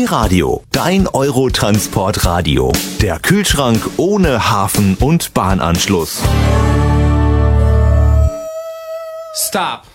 D-Radio, dein Eurotransportradio. Der Kühlschrank ohne Hafen- und Bahnanschluss. Stop.